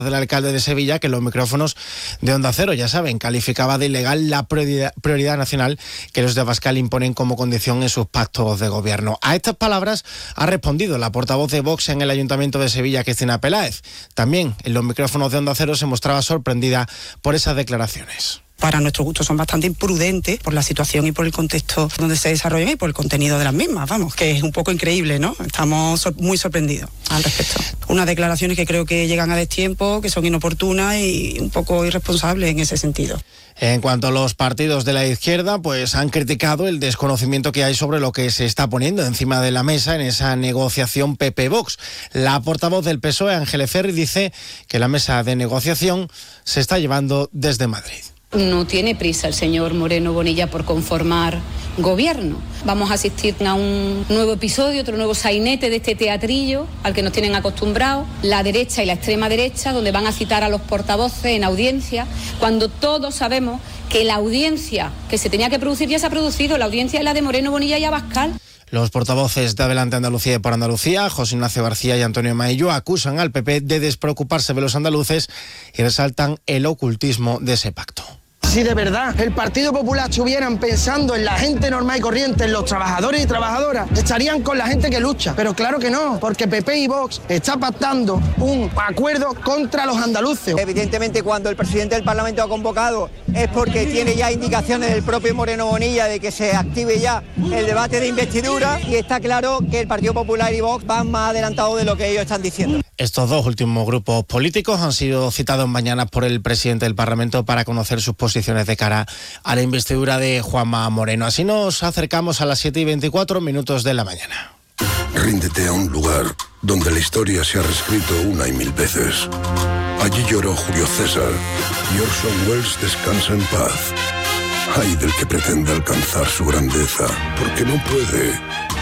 del alcalde de Sevilla, que los micrófonos de Onda Cero, ya saben, calificaba de ilegal la prioridad nacional que los de Abascal imponen como condición en sus pactos de gobierno. A estas palabras ha respondido la portavoz de Vox en el Ayuntamiento de Sevilla, Cristina Peláez. También en los micrófonos de Onda Cero se mostraba sorprendida por esas declaraciones. Para nuestro gusto son bastante imprudentes por la situación y por el contexto donde se desarrollan y por el contenido de las mismas, vamos, que es un poco increíble, ¿no? Estamos muy sorprendidos al respecto. Unas declaraciones que creo que llegan a destiempo, que son inoportunas y un poco irresponsables en ese sentido. En cuanto a los partidos de la izquierda, pues han criticado el desconocimiento que hay sobre lo que se está poniendo encima de la mesa en esa negociación PP-Vox. La portavoz del PSOE, Ángeles Ferri, dice que la mesa de negociación se está llevando desde Madrid. No tiene prisa el señor Moreno Bonilla por conformar gobierno. Vamos a asistir a un nuevo episodio, otro nuevo sainete de este teatrillo al que nos tienen acostumbrados, la derecha y la extrema derecha, donde van a citar a los portavoces en audiencia, cuando todos sabemos que la audiencia que se tenía que producir ya se ha producido, la audiencia es la de Moreno Bonilla y Abascal. Los portavoces de Adelante Andalucía y por Andalucía, José Ignacio García y Antonio Maillo, acusan al PP de despreocuparse de los andaluces y resaltan el ocultismo de ese pacto. Si de verdad el Partido Popular estuvieran pensando en la gente normal y corriente, en los trabajadores y trabajadoras, estarían con la gente que lucha. Pero claro que no, porque PP y Vox está pactando un acuerdo contra los andaluces. Evidentemente, cuando el presidente del Parlamento ha convocado es porque tiene ya indicaciones del propio Moreno Bonilla de que se active ya el debate de investidura, y está claro que el Partido Popular y Vox van más adelantados de lo que ellos están diciendo. Estos dos últimos grupos políticos han sido citados mañana por el presidente del Parlamento para conocer sus posiciones de cara a la investidura de Juanma Moreno. Así nos acercamos a las 7:24 de la mañana. Ríndete a un lugar donde la historia se ha reescrito una y mil veces. Allí lloró Julio César y Orson Welles descansa en paz. Ay del que pretenda alcanzar su grandeza, porque no puede.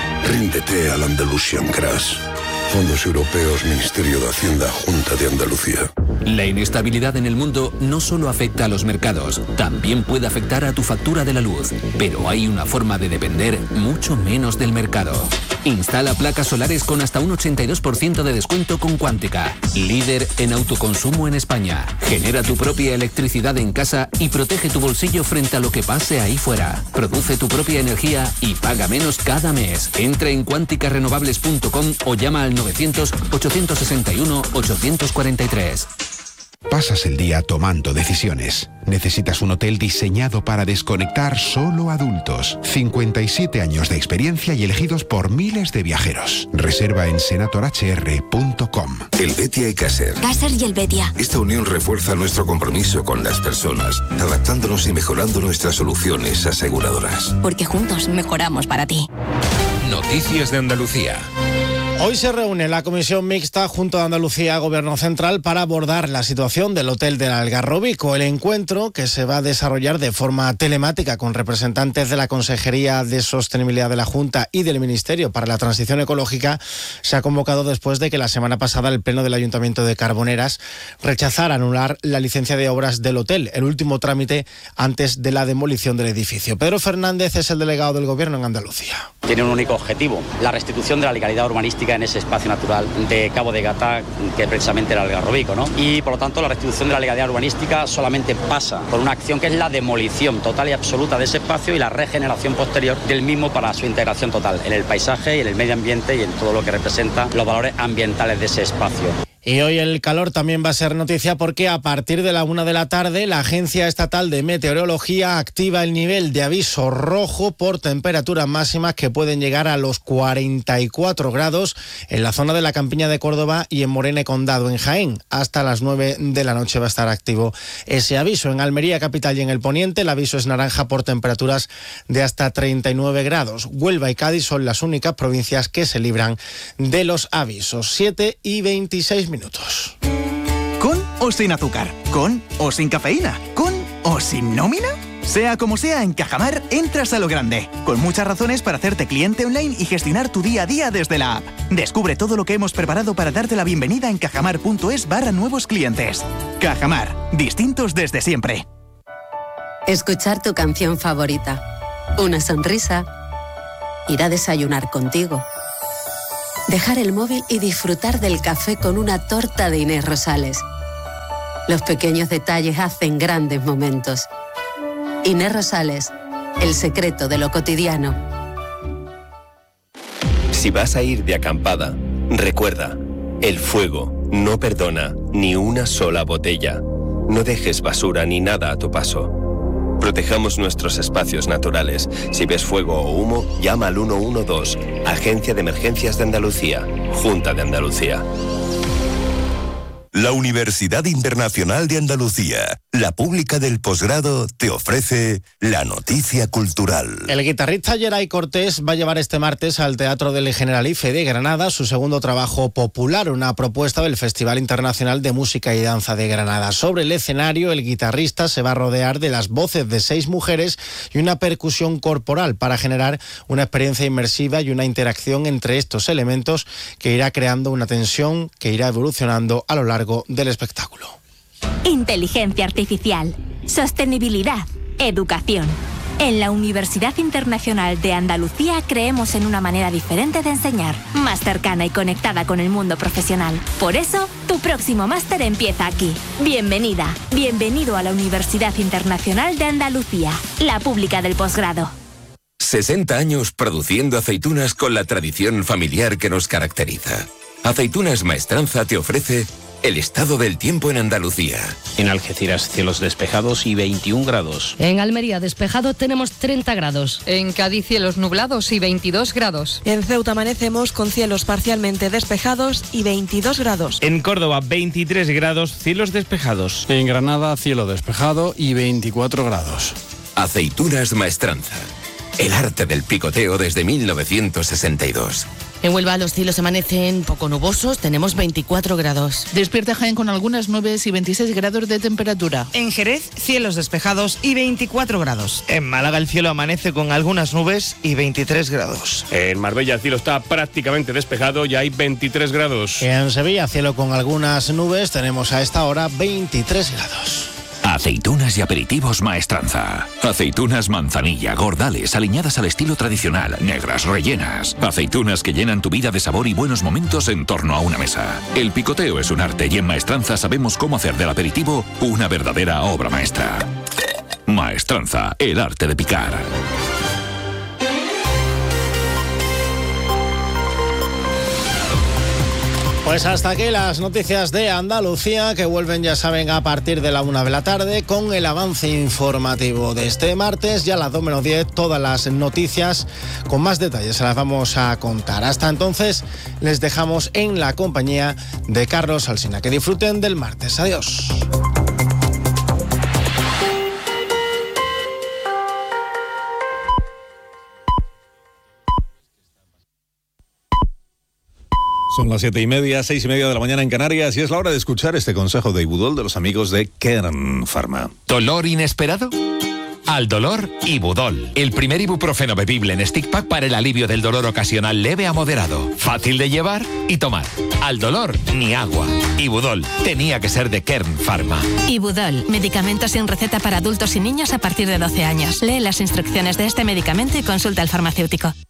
Ríndete al Andalusian Crash. Fondos Europeos, Ministerio de Hacienda, Junta de Andalucía. La inestabilidad en el mundo no solo afecta a los mercados, también puede afectar a tu factura de la luz. Pero hay una forma de depender mucho menos del mercado. Instala placas solares con hasta un 82% de descuento con Cuántica, líder en autoconsumo en España. Genera tu propia electricidad en casa y protege tu bolsillo frente a lo que pase ahí fuera. Produce tu propia energía y paga menos cada mes. Entra en cuanticarenovables.com o llama al 900-861-843. Pasas el día tomando decisiones. Necesitas un hotel diseñado para desconectar solo adultos. 57 años de experiencia y elegidos por miles de viajeros. Reserva en senatorhr.com. Helvetia y Caser. Caser y Helvetia. Esta unión refuerza nuestro compromiso con las personas, adaptándonos y mejorando nuestras soluciones aseguradoras. Porque juntos mejoramos para ti. Noticias de Andalucía. Hoy se reúne la Comisión Mixta junto a Andalucía Gobierno Central para abordar la situación del Hotel del Algarrobico. El encuentro, que se va a desarrollar de forma telemática con representantes de la Consejería de Sostenibilidad de la Junta y del Ministerio para la Transición Ecológica, se ha convocado después de que la semana pasada el Pleno del Ayuntamiento de Carboneras rechazara anular la licencia de obras del hotel, el último trámite antes de la demolición del edificio. Pedro Fernández es el delegado del Gobierno en Andalucía. Tiene un único objetivo, la restitución de la legalidad urbanística en ese espacio natural de Cabo de Gata, que precisamente era el Algarrobico, ¿no? Y por lo tanto la restitución de la legalidad urbanística solamente pasa por una acción que es la demolición total y absoluta de ese espacio y la regeneración posterior del mismo para su integración total en el paisaje y en el medio ambiente y en todo lo que representa los valores ambientales de ese espacio. Y hoy el calor también va a ser noticia porque a partir de la 1 de la tarde la Agencia Estatal de Meteorología activa el nivel de aviso rojo por temperaturas máximas que pueden llegar a los 44 grados en la zona de la Campiña de Córdoba y en Morena y Condado en Jaén. Hasta las 9 de la noche va a estar activo ese aviso. En Almería capital y en el poniente el aviso es naranja por temperaturas de hasta 39 grados. Huelva y Cádiz son las únicas provincias que se libran de los avisos. 7:26 minutos. ¿Con o sin azúcar? ¿Con o sin cafeína? ¿Con o sin nómina? Sea como sea, en Cajamar entras a lo grande, con muchas razones para hacerte cliente online y gestionar tu día a día desde la app. Descubre todo lo que hemos preparado para darte la bienvenida en cajamar.es/nuevos clientes. Cajamar, distintos desde siempre. Escuchar tu canción favorita, una sonrisa, ir a desayunar contigo, dejar el móvil y disfrutar del café con una torta de Inés Rosales. Los pequeños detalles hacen grandes momentos. Inés Rosales, el secreto de lo cotidiano. Si vas a ir de acampada, recuerda, el fuego no perdona ni una sola botella. No dejes basura ni nada a tu paso. Protejamos nuestros espacios naturales. Si ves fuego o humo, llama al 112, Agencia de Emergencias de Andalucía, Junta de Andalucía. La Universidad Internacional de Andalucía, la pública del posgrado, te ofrece la noticia cultural. El guitarrista Geray Cortés va a llevar este martes al Teatro del Generalife de Granada su segundo trabajo popular, una propuesta del Festival Internacional de Música y Danza de Granada. Sobre el escenario, el guitarrista se va a rodear de las voces de 6 mujeres y una percusión corporal para generar una experiencia inmersiva y una interacción entre estos elementos que irá creando una tensión que irá evolucionando a lo largo del espectáculo. Inteligencia artificial, sostenibilidad, educación. En la Universidad Internacional de Andalucía creemos en una manera diferente de enseñar, más cercana y conectada con el mundo profesional. Por eso, tu próximo máster empieza aquí. Bienvenida, bienvenido a la Universidad Internacional de Andalucía, la pública del posgrado. 60 años produciendo aceitunas con la tradición familiar que nos caracteriza. Aceitunas Maestranza te ofrece el estado del tiempo en Andalucía. En Algeciras, cielos despejados y 21 grados. En Almería, despejado, tenemos 30 grados. En Cádiz, cielos nublados y 22 grados. En Ceuta amanecemos con cielos parcialmente despejados y 22 grados. En Córdoba, 23 grados, cielos despejados. En Granada, cielo despejado y 24 grados. Aceitunas Maestranza. El arte del picoteo desde 1962. En Huelva los cielos amanecen poco nubosos, tenemos 24 grados. Despierta Jaén con algunas nubes y 26 grados de temperatura. En Jerez, cielos despejados y 24 grados. En Málaga el cielo amanece con algunas nubes y 23 grados. En Marbella el cielo está prácticamente despejado y hay 23 grados. En Sevilla, cielo con algunas nubes, tenemos a esta hora 23 grados. Aceitunas y aperitivos Maestranza. Aceitunas manzanilla, gordales, aliñadas al estilo tradicional, negras, rellenas. Aceitunas que llenan tu vida de sabor y buenos momentos en torno a una mesa. El picoteo es un arte y en Maestranza sabemos cómo hacer del aperitivo una verdadera obra maestra. Maestranza, el arte de picar. Pues hasta aquí las noticias de Andalucía, que vuelven, ya saben, a partir de la 1 de la tarde con el avance informativo de este martes. Ya a las 2 menos 10 todas las noticias con más detalles se las vamos a contar. Hasta entonces les dejamos en la compañía de Carlos Alsina. Que disfruten del martes. Adiós. Son las 7:30, 6:30 de la mañana en Canarias y es la hora de escuchar este consejo de Ibudol de los amigos de Kern Pharma. ¿Dolor inesperado? Al dolor, Ibudol. El primer ibuprofeno bebible en stick pack para el alivio del dolor ocasional leve a moderado. Fácil de llevar y tomar. Al dolor, ni agua. Ibudol. Tenía que ser de Kern Pharma. Ibudol. Medicamento sin receta para adultos y niños a partir de 12 años. Lee las instrucciones de este medicamento y consulta al farmacéutico.